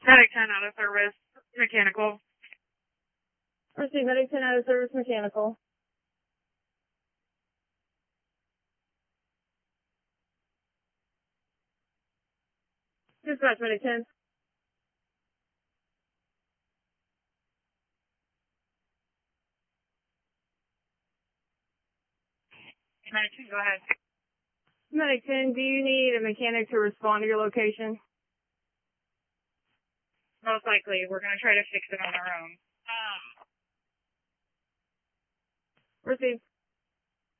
Medic 10 out of service, mechanical. Receive Medic 10 out of service, mechanical. Dispatch Medic 10. Medic 10, go ahead. Medic 10, do you need a mechanic to respond to your location? Most likely. We're going to try to fix it on our own. Receive.